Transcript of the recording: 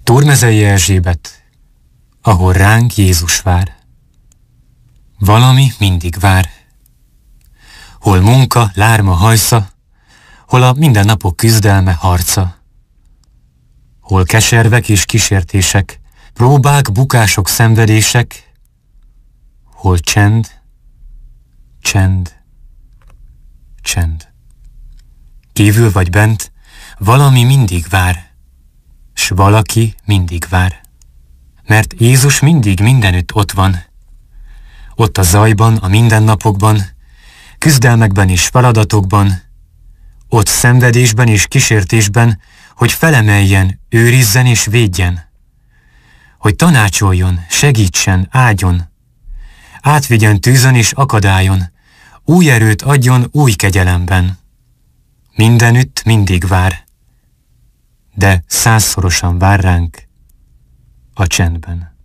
Túrmezei Erzsébet, ahol ránk Jézus vár. Valami mindig vár. Hol munka, lárma, hajsza, hol a mindennapok küzdelme, harca. Hol keservek és kísértések, próbák, bukások, szenvedések, hol csend, csend, csend. Kívül vagy bent, valami mindig vár, s valaki mindig vár. Mert Jézus mindig mindenütt ott van. Ott a zajban, a mindennapokban, küzdelmekben és feladatokban, ott szenvedésben és kísértésben, hogy felemeljen, őrizzen és védjen. Hogy tanácsoljon, segítsen, áldjon, átvigyen tűzön és akadályon, új erőt adjon új kegyelemben. Mindenütt mindig vár, de 100-szorosan vár ránk a csendben.